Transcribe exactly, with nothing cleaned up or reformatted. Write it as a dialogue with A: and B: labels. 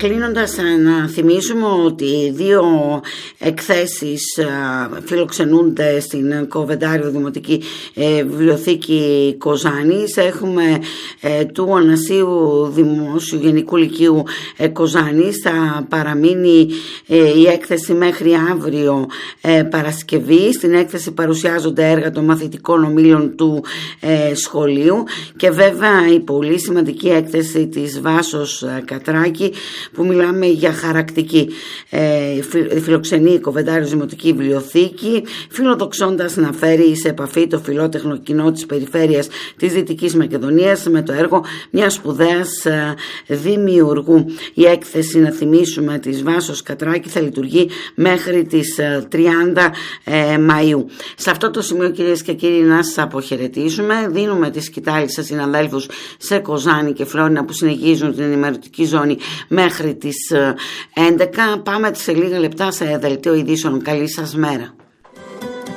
A: κλείνοντας, να θυμίσουμε ότι δύο εκθέσεις φιλοξενούνται στην Κοβεντάριο Δημοτική Βιβλιοθήκη Κοζάνης. Έχουμε του Ανασίου Δημόσιου Γενικού Λυκείου Κοζάνης. Θα παραμείνει η έκθεση μέχρι αύριο Παρασκευή. Στην έκθεση παρουσιάζονται έργα των μαθητικών ομίλων του σχολείου και βέβαια η πολύ σημαντική έκθεση της Βάσος Κατράκη, που μιλάμε για χαρακτική. Ε, φιλοξενεί η Κοβεντάριος Δημοτική Βιβλιοθήκη, φιλοδοξώντας να φέρει σε επαφή το φιλότεχνο κοινό της περιφέρειας της Δυτικής Μακεδονίας με το έργο μιας σπουδαίας ε, δημιουργού. Η έκθεση, να θυμίσουμε, της Βάσος Κατράκη θα λειτουργεί μέχρι τις ε, τριάντα ε, Μαΐου. Σε αυτό το σημείο, κυρίες και κύριοι, να σας αποχαιρετήσουμε. Δίνουμε τη σκητάλη σε συναδέλφους σε Κοζάνη και Φλόρινα που συνεχίζουν την ενημερωτική ζώνη μέχρι τις έντεκα. Πάμε σε λίγα λεπτά σε δελτίο ειδήσεων. Καλή σας μέρα.